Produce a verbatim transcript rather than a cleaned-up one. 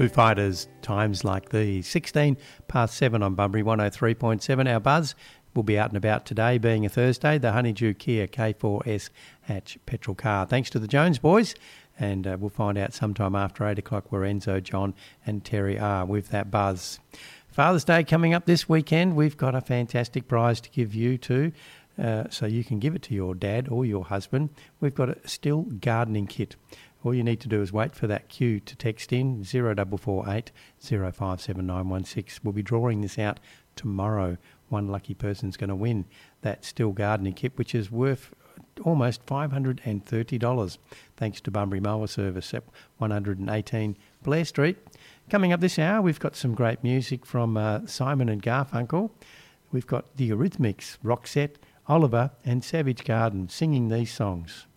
Foo Fighters, Times Like These. sixteen past seven on Bunbury, one oh three point seven. Our buzz will be out and about today, being a Thursday. The Honeydew Kia K four S hatch petrol car. Thanks to the Jones boys. And uh, we'll find out sometime after eight o'clock where Enzo, John and Terry are with that buzz. Father's Day coming up this weekend. We've got a fantastic prize to give you too, uh, so you can give it to your dad or your husband. We've got a Still gardening kit. All you need to do is wait for that cue to text in zero four four eight zero five seven nine one six. We'll be drawing this out tomorrow. One lucky person's going to win that Still gardening kit, which is worth almost five hundred thirty dollars, thanks to Bunbury Mower Service at one eighteen Blair Street. Coming up this hour, we've got some great music from uh, Simon and Garfunkel. We've got the Eurythmics, Roxette, Oliver and Savage Garden singing these songs.